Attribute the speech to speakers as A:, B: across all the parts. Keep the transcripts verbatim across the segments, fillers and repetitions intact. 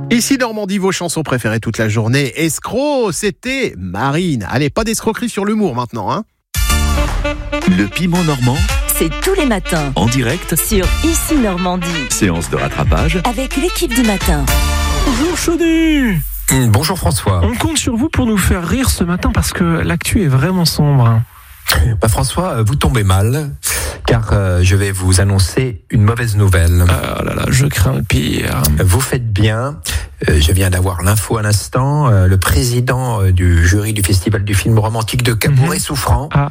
A: Ici Normandie, vos chansons préférées toute la journée. Escroc, c'était Marine. Allez, pas d'escroquerie sur l'humour maintenant, hein.
B: Le piment normand,
C: c'est tous les matins
B: en direct
C: sur Ici Normandie
B: séance de rattrapage
C: avec l'équipe du matin.
D: Bonjour Chaudu.
E: Mmh, bonjour François.
D: On compte sur vous pour nous faire rire ce matin parce que l'actu est vraiment sombre.
E: Bah François, vous tombez mal, car euh, je vais vous annoncer une mauvaise nouvelle.
D: Ah là là, je crains le pire.
E: Vous faites bien. Euh, je viens d'avoir l'info à l'instant. Euh, le président euh, du jury du Festival du film romantique de Cabourg est souffrant.
D: Ah.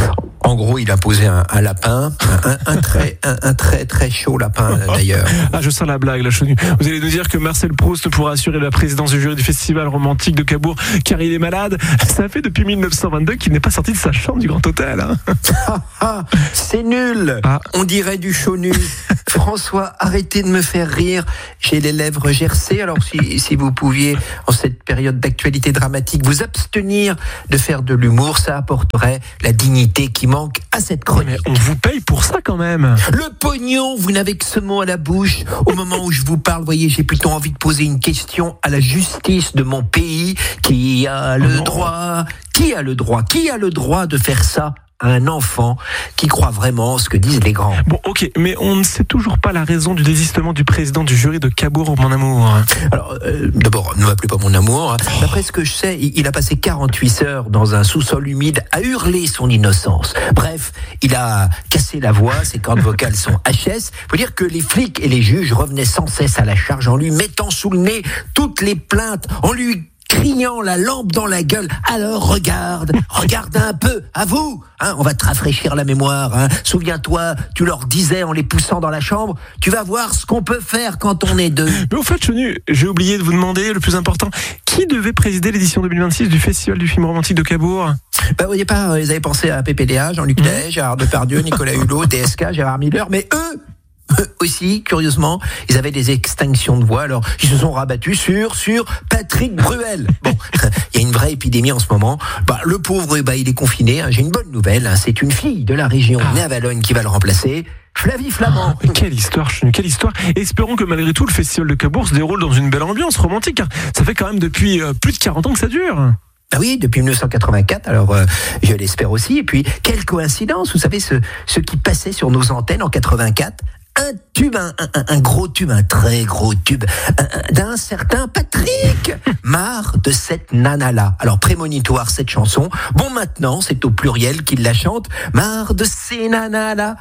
E: En gros, il a posé un, un lapin, un, un, très, un, un très très chaud lapin d'ailleurs.
D: Ah, je sens la blague, la Chaudu. Vous allez nous dire que Marcel Proust pourra assurer la présidence du jury du Festival romantique de Cabourg car il est malade. Ça fait depuis dix-neuf cent vingt-deux qu'il n'est pas sorti de sa chambre du Grand Hôtel. Hein.
E: Ah, ah, c'est nul.
D: Ah.
E: On dirait du chaud nu. François, arrêtez de me faire rire. J'ai les lèvres gercées. Alors si, si vous pouviez, en cette période d'actualité dramatique, vous abstenir de faire de l'humour, ça apporterait la dignité qui manque à cette chronique.
D: Mais on vous paye pour ça quand même.
E: Le pognon, vous n'avez que ce mot à la bouche. Au moment où je vous parle, voyez, j'ai plutôt envie de poser une question à la justice de mon pays. Qui a le
D: non.
E: droit, qui a le droit, qui a le droit de faire ça à un enfant qui croit vraiment ce que disent les grands?
D: Bon, ok, mais on ne sait toujours pas la raison du désistement du président du jury de Cabourg, mon amour.
E: Alors, euh, d'abord, ne m'appelez pas mon amour. D'après ce que je sais, il a passé quarante-huit heures dans un sous-sol humide à hurler son innocence. Bref, il a cassé la voix, ses cordes vocales sont H S. Faut dire que les flics et les juges revenaient sans cesse à la charge en lui mettant sous le nez toutes les plaintes, en lui criant la lampe dans la gueule. Alors regarde, regarde un peu, à vous, hein, on va te rafraîchir la mémoire. Hein. Souviens-toi, tu leur disais en les poussant dans la chambre, tu vas voir ce qu'on peut faire quand on est deux.
D: Mais au fait, Chenu, j'ai oublié de vous demander le plus important. Qui devait présider l'édition deux mille vingt-six du Festival du film romantique de Cabourg?
E: Bah, au départ, ils avaient pensé à P P D A, Jean-Luc Day, Gérard Depardieu, Nicolas Hulot, D S K, Gérard Miller, mais eux, eux aussi, curieusement, ils avaient des extinctions de voix, alors ils se sont rabattus sur, sur Patrick Bruel. Bon, il y a une vraie épidémie en ce moment. Bah, le pauvre, bah, il est confiné. Hein. J'ai une bonne nouvelle, hein. C'est une fille de la région, ah. née à Valogne, qui va le remplacer. Flavie Flamand.
D: Ah, quelle histoire, Chenu, quelle histoire. Espérons que malgré tout, le Festival de Cabourg se déroule dans une belle ambiance romantique, car ça fait quand même depuis euh, plus de quarante ans que ça dure.
E: Ah oui, depuis dix-neuf cent quatre-vingt-quatre, alors euh, je l'espère aussi. Et puis, quelle coïncidence, vous savez, ce, ce qui passait sur nos antennes en quatre-vingt-quatre, un tube, un, un, un gros tube, un très gros tube, un, un, d'un certain Patrick. Marre de cette nana-là. Alors, prémonitoire cette chanson. Bon, maintenant, c'est au pluriel qu'il la chante. Marre de ces nanas-là.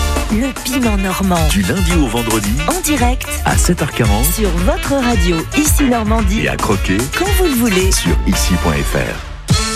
C: Le piment normand.
B: du lundi au vendredi
C: En direct
B: à sept heures quarante
C: sur votre radio Ici Normandie
B: et à croquer
C: quand vous le voulez.
B: sur ici point f r.